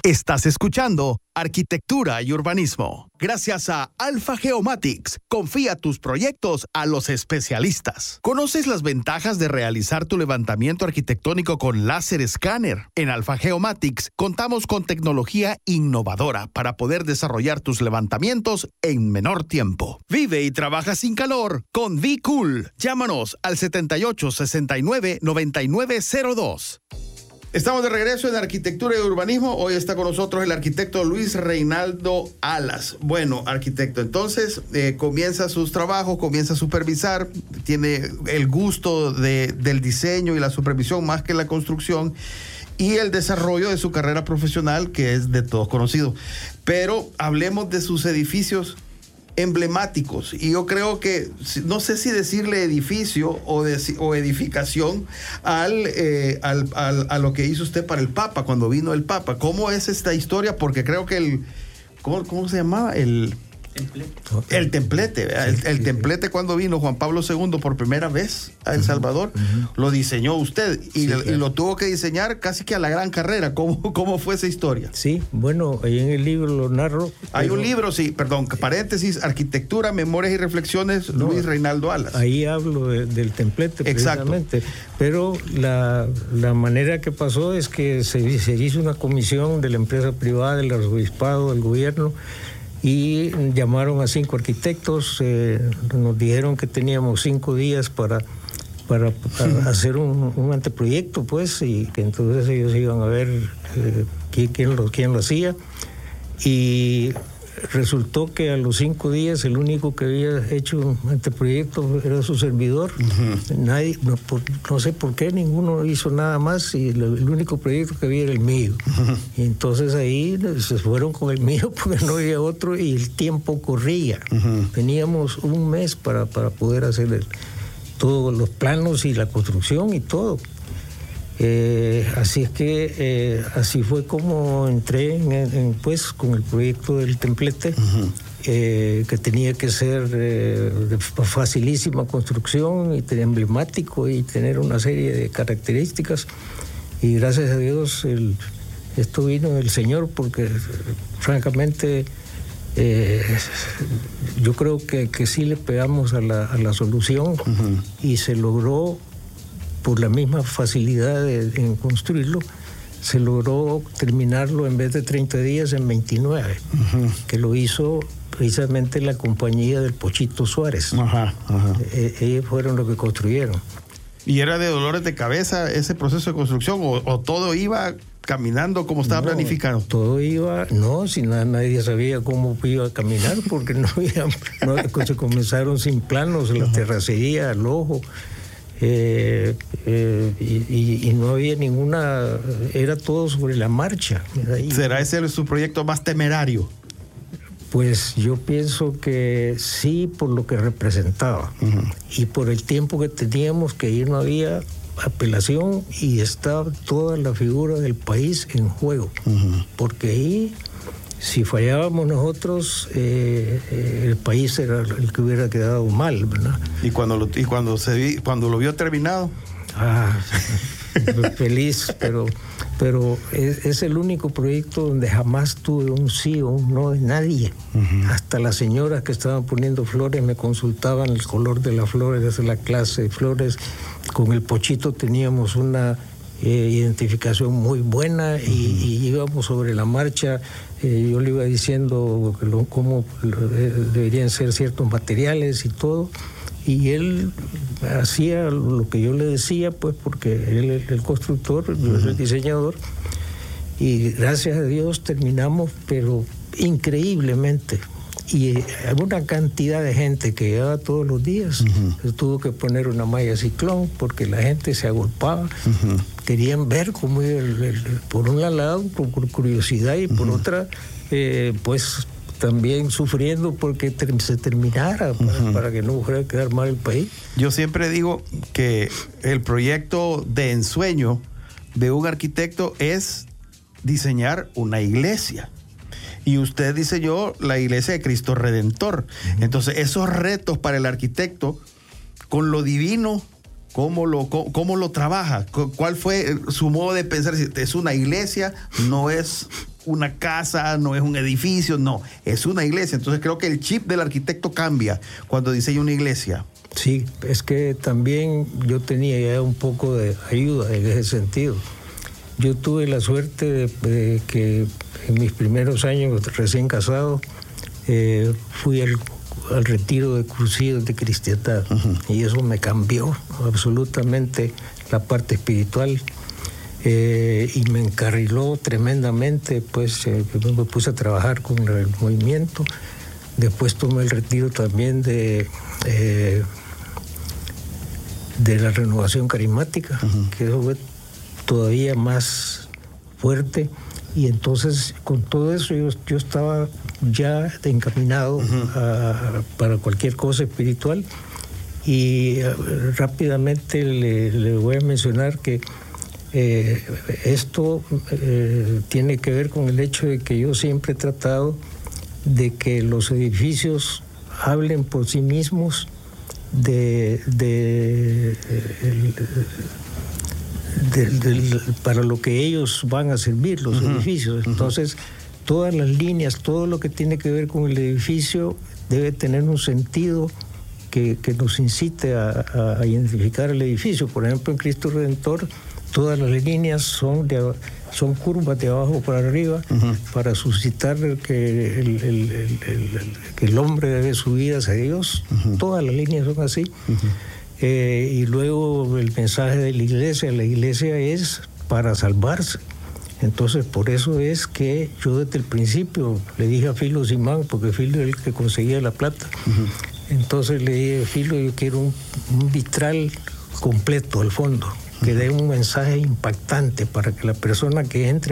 Estás escuchando Arquitectura y Urbanismo. Gracias a Alpha Geomatics, confía tus proyectos a los especialistas. ¿Conoces las ventajas de realizar tu levantamiento arquitectónico con láser escáner? En Alpha Geomatics contamos con tecnología innovadora para poder desarrollar tus levantamientos en menor tiempo. Vive y trabaja sin calor con V-Cool. Llámanos al 7869-9902. Estamos de regreso en Arquitectura y Urbanismo. Hoy está con nosotros el arquitecto Luis Reinaldo Alas. Bueno, arquitecto, entonces comienza sus trabajos, comienza a supervisar, tiene el gusto del diseño y la supervisión más que la construcción y el desarrollo de su carrera profesional, que es de todos conocido. Pero hablemos de sus edificios emblemáticos, y yo creo que no sé si decirle edificio o edificación a lo que hizo usted para el Papa cuando vino el Papa. ¿Cómo es esta historia? Porque creo que ¿cómo se llamaba? El templete, el templete cuando vino Juan Pablo II por primera vez a El Salvador, lo diseñó usted y lo tuvo que diseñar casi que a la gran carrera. ¿Cómo fue esa historia? Sí, bueno, ahí en el libro lo narro. Hay un libro, sí, perdón, paréntesis, Arquitectura, Memorias y Reflexiones, Luis Reinaldo Alas. Ahí hablo del templete, precisamente. Exacto. Pero la manera que pasó es que se hizo una comisión de la empresa privada, del arzobispado, del gobierno, y llamaron a 5 arquitectos, nos dijeron que teníamos 5 días para hacer un anteproyecto, pues, y que entonces ellos iban a ver quién lo hacía, y resultó que a los 5 días el único que había hecho un anteproyecto era su servidor. Nadie, no sé por qué, ninguno hizo nada más, y el único proyecto que había era el mío. Y entonces ahí se fueron con el mío porque no había otro y el tiempo corría. Teníamos un mes para poder hacer todos los planos y la construcción y todo. Así es que así fue como entré pues con el proyecto del templete, que tenía que ser de facilísima construcción y emblemático y tener una serie de características, y gracias a Dios esto vino del Señor, porque francamente yo creo que sí le pegamos a la solución, y se logró. Por la misma facilidad en construirlo, se logró terminarlo en vez de 30 días en 29, que lo hizo precisamente la compañía del Pochito Suárez. Ellos fueron los que construyeron. ¿Y era de dolores de cabeza ese proceso de construcción o todo iba caminando como estaba planificado? Todo iba, si nadie sabía cómo iba a caminar, porque se comenzaron sin planos, la terracería al ojo. Y no había ninguna, era todo sobre la marcha. ¿Será ese su proyecto más temerario? Pues yo pienso que sí, por lo que representaba y por el tiempo que teníamos, que ahí no había apelación y estaba toda la figura del país en juego, porque ahí, si fallábamos nosotros, el país era el que hubiera quedado mal, ¿verdad? ¿Y cuando lo vio terminado? Feliz, pero es el único proyecto donde jamás tuve un sí o un no de nadie. Hasta las señoras que estaban poniendo flores me consultaban el color de las flores, la clase de flores. Con el Pochito teníamos una identificación muy buena, y íbamos sobre la marcha. Yo le iba diciendo cómo deberían ser ciertos materiales y todo, y él hacía lo que yo le decía, pues, porque él es el constructor, yo soy el diseñador, y gracias a Dios terminamos, pero increíblemente. Y una cantidad de gente que llegaba todos los días. Se tuvo que poner una malla ciclón porque la gente se agolpaba. Querían ver cómo iba por un lado, por curiosidad, y por otra, pues también sufriendo porque se terminara, para que no fuera a quedar mal el país. Yo siempre digo que el proyecto de ensueño de un arquitecto es diseñar una iglesia. Y usted diseñó la iglesia de Cristo Redentor. Entonces, esos retos para el arquitecto, con lo divino, ¿cómo lo trabaja? ¿Cuál fue su modo de pensar? ¿Es una iglesia? ¿No es una casa, no es un edificio, no, es una iglesia. Entonces creo que el chip del arquitecto cambia cuando diseña una iglesia. Sí, es que también yo tenía ya un poco de ayuda en ese sentido. Yo tuve la suerte de que en mis primeros años recién casado fui al retiro de Crucidos de Cristiandad, y eso me cambió absolutamente la parte espiritual, y me encarriló tremendamente. Pues me puse a trabajar con el movimiento. Después tomé el retiro también de la renovación carismática, que eso fue todavía más fuerte, y entonces con todo eso yo estaba ya encaminado para cualquier cosa espiritual. Y rápidamente le voy a mencionar que esto tiene que ver con el hecho de que yo siempre he tratado de que los edificios hablen por sí mismos para lo que ellos van a servir, los edificios. Entonces, todas las líneas, todo lo que tiene que ver con el edificio debe tener un sentido que nos incite a identificar el edificio. Por ejemplo, en Cristo Redentor, todas las líneas son curvas de abajo para arriba, para suscitar que el hombre debe subir hacia Dios. Todas las líneas son así. Y luego el mensaje de la iglesia es para salvarse. Entonces, por eso es que yo desde el principio le dije a Filo Simán, porque Filo es el que conseguía la plata. Entonces le dije: Filo, yo quiero un vitral completo al fondo, que dé un mensaje impactante para que la persona que entre